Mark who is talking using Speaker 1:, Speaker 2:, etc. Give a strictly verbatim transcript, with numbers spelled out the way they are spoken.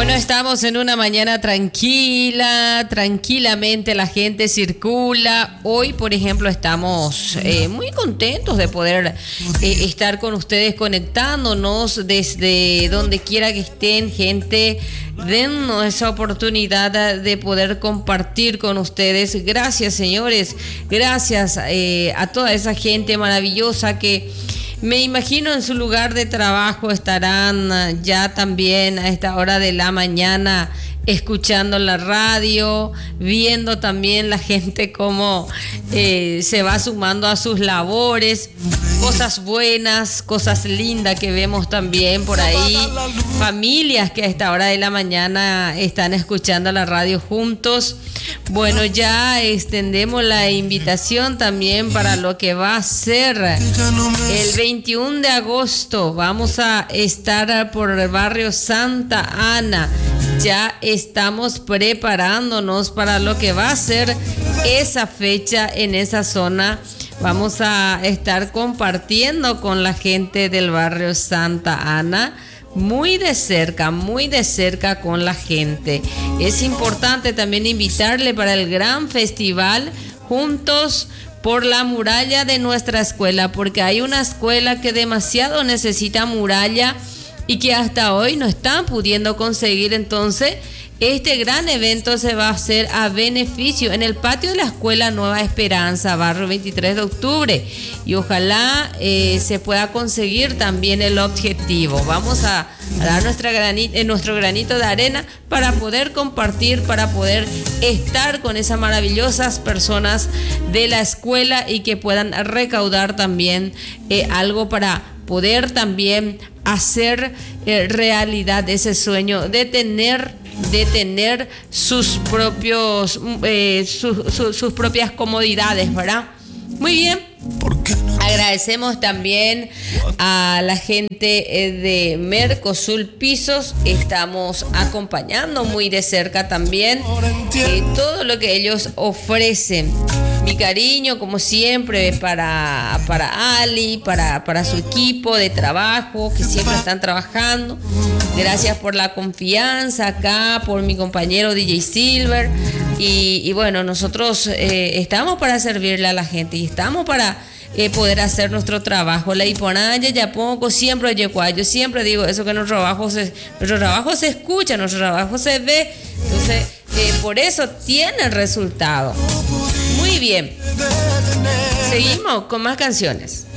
Speaker 1: Bueno, estamos en una mañana tranquila, tranquilamente la gente circula. Hoy, por ejemplo, estamos eh, muy contentos de poder eh, estar con ustedes conectándonos desde donde quiera que estén, gente. Dennos esa oportunidad de poder compartir con ustedes. Gracias, señores. Gracias eh, a toda esa gente maravillosa que me imagino en su lugar de trabajo estarán ya también a esta hora de la mañana escuchando la radio, viendo también la gente cómo eh, se va sumando a sus labores, cosas buenas, cosas lindas que vemos también por ahí, familias que a esta hora de la mañana están escuchando la radio juntos. Bueno, ya extendemos la invitación también para lo que va a ser el veintiuno de agosto. Vamos a estar por el barrio Santa Ana. Ya estamos preparándonos para lo que va a ser esa fecha en esa zona. Vamos a estar compartiendo con la gente del barrio Santa Ana. Muy de cerca, muy de cerca con la gente. Es importante también invitarle para el gran festival Juntos por la Muralla de nuestra escuela, porque hay una escuela que demasiado necesita muralla y que hasta hoy no están pudiendo conseguir. Entonces, este gran evento se va a hacer a beneficio en el patio de la Escuela Nueva Esperanza, barrio veintitrés de octubre. Y ojalá eh, se pueda conseguir también el objetivo. Vamos a, a dar nuestra granito, eh, nuestro granito de arena para poder compartir, para poder estar con esas maravillosas personas de la escuela y que puedan recaudar también eh, algo para poder también hacer eh, realidad ese sueño de tener de tener sus propios eh, su, su, sus propias comodidades, ¿verdad? Muy bien. Agradecemos también a la gente de Mercosul Pisos. Estamos acompañando muy de cerca también eh, todo lo que ellos ofrecen. Mi cariño, como siempre, para, para Ali, para, para su equipo de trabajo, que siempre están trabajando. Gracias por la confianza acá, por mi compañero D J Silver. Y, y bueno, nosotros eh, estamos para servirle a la gente y estamos para eh, poder hacer nuestro trabajo. La Iponaya ya poco, siempre yo siempre digo eso, que nuestro trabajo se, nuestro trabajo se escucha, nuestro trabajo se ve. Entonces, eh, por eso tiene resultado. Muy bien. Seguimos con más canciones.